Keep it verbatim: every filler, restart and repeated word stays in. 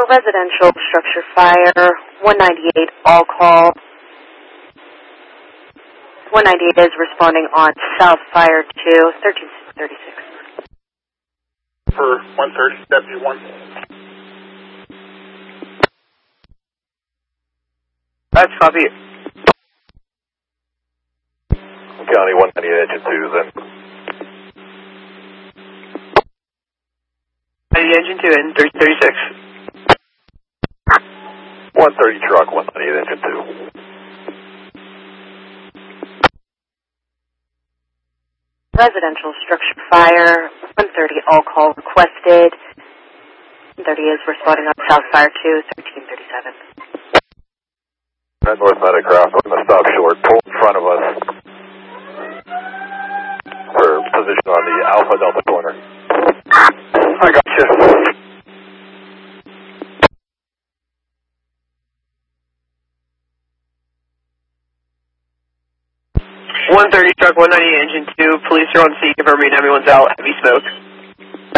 Residential structure fire, one ninety-eight, all call. one ninety-eight is responding on South Fire two, thirteen thirty-six. For one thirty, Deputy one. That's copy. County one ninety-eight, engine two, then. Engine two in thirty thirty-six. one thirty truck, one ninety-eight, engine two. Residential structure fire, one thirty, all call requested. one thirty is responding on South Fire two, thirteen thirty-seven. That North Metacraft on the stop short, pull in front of us for position on the Alpha Delta corner. I got you. one thirty truck, one ninety-eight, engine two. Police are on scene, confirming everyone's out. Heavy smoke.